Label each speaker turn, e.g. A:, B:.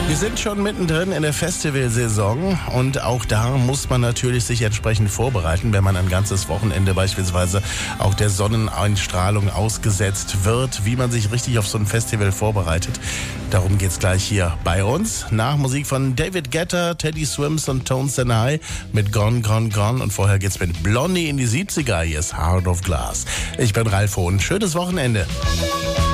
A: Wir sind schon mittendrin in der Festivalsaison und auch da muss man natürlich sich entsprechend vorbereiten, wenn man ein ganzes Wochenende beispielsweise auch der Sonneneinstrahlung ausgesetzt wird, wie man sich richtig auf so ein Festival vorbereitet. Darum geht's gleich hier bei uns. Nach Musik von David Guetta, Teddy Swims und Tones and I mit Gone, Gone, Gone. Und vorher geht's mit Blondie in die 70er. Hier ist Heart of Glass. Ich bin Ralf Hohn. Schönes Wochenende.